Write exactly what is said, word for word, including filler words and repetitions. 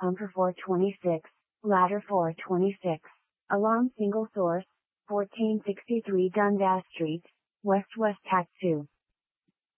pumper four twenty-six, ladder four twenty-six, alarm single source, fourteen sixty-three Dundas Street, West West Tact two.